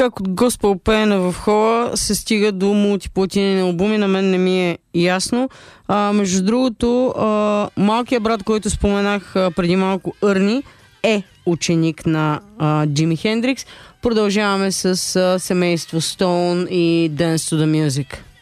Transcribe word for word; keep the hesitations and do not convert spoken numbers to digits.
как от госпел пеене в хола се стига до мултиплатинени албуми, на мен не ми е ясно. А, между другото, а, малкият брат, който споменах а, преди малко,Ърни, е ученик на а, Джими Хендрикс. Продължаваме с а, семейство Стоун и Dance to the Music.